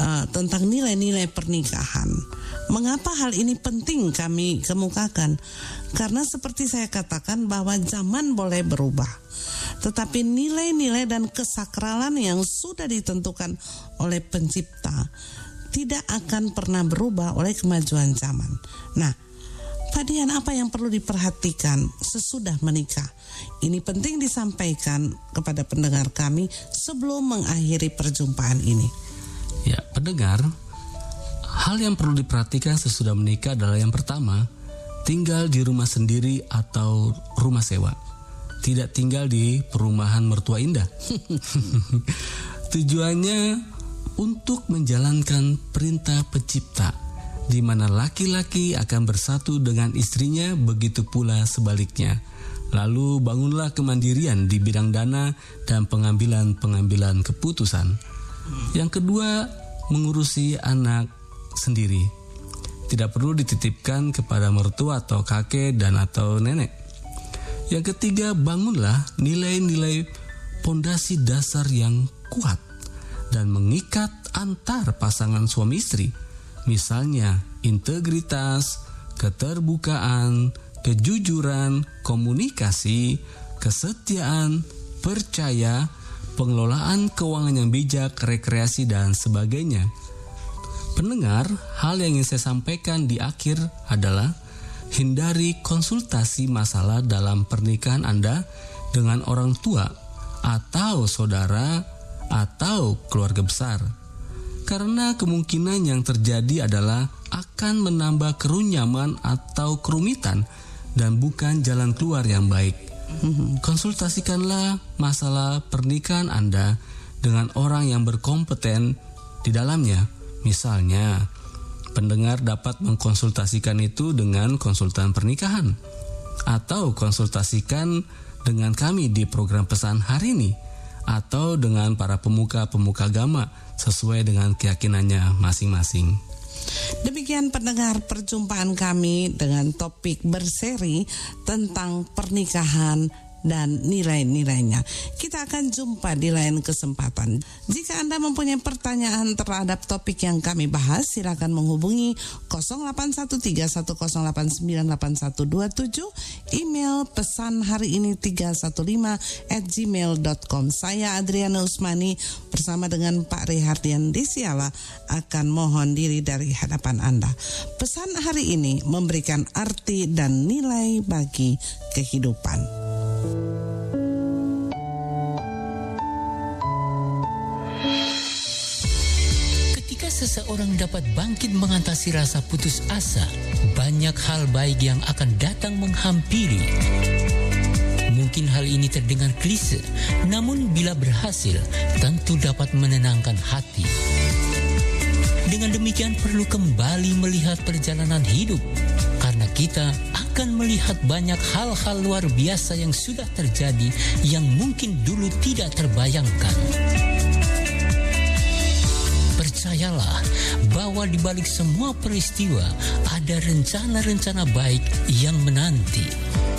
tentang nilai-nilai pernikahan. Mengapa hal ini penting kami kemukakan? Karena seperti saya katakan bahwa zaman boleh berubah, tetapi nilai-nilai dan kesakralan yang sudah ditentukan oleh Pencipta tidak akan pernah berubah oleh kemajuan zaman. Nah, Pak Dian, apa yang perlu diperhatikan sesudah menikah? Ini penting disampaikan kepada pendengar kami sebelum mengakhiri perjumpaan ini. Ya, pendengar, hal yang perlu diperhatikan sesudah menikah adalah yang pertama, tinggal di rumah sendiri atau rumah sewa. Tidak tinggal di perumahan mertua indah. Tujuannya untuk menjalankan perintah Pencipta, di mana laki-laki akan bersatu dengan istrinya, begitu pula sebaliknya. Lalu bangunlah kemandirian di bidang dana dan pengambilan keputusan. Yang kedua, mengurusi anak sendiri. Tidak perlu dititipkan kepada mertua atau kakek dan atau nenek. Yang ketiga, bangunlah nilai-nilai pondasi dasar yang kuat dan mengikat antar pasangan suami istri. Misalnya integritas, keterbukaan, kejujuran, komunikasi, kesetiaan, percaya, pengelolaan keuangan yang bijak, rekreasi, dan sebagainya. Pendengar, hal yang ingin saya sampaikan di akhir adalah hindari konsultasi masalah dalam pernikahan Anda dengan orang tua atau saudara atau keluarga besar. Karena kemungkinan yang terjadi adalah akan menambah kerunyaman atau kerumitan dan bukan jalan keluar yang baik. Konsultasikanlah masalah pernikahan Anda dengan orang yang berkompeten di dalamnya. Misalnya, pendengar dapat mengkonsultasikan itu dengan konsultan pernikahan, atau konsultasikan dengan kami di program pesan hari ini, atau dengan para pemuka-pemuka agama sesuai dengan keyakinannya masing-masing. Demikian pendengar perjumpaan kami dengan topik berseri tentang pernikahan dan nilai-nilainya. Kita akan jumpa di lain kesempatan. Jika Anda mempunyai pertanyaan terhadap topik yang kami bahas, silakan menghubungi 081310898127, email pesan hari ini 315@gmail.com. Saya Adriana Usmani bersama dengan Pak Rehardian Desiala akan mohon diri dari hadapan Anda. Pesan hari ini memberikan arti dan nilai bagi kehidupan. Ketika seseorang dapat bangkit mengatasi rasa putus asa, banyak hal baik yang akan datang menghampiri. Mungkin hal ini terdengar klise, namun bila berhasil, tentu dapat menenangkan hati. Dengan demikian perlu kembali melihat perjalanan hidup, karena kita akan melihat banyak hal-hal luar biasa yang sudah terjadi yang mungkin dulu tidak terbayangkan. Percayalah bahwa di balik semua peristiwa ada rencana-rencana baik yang menanti.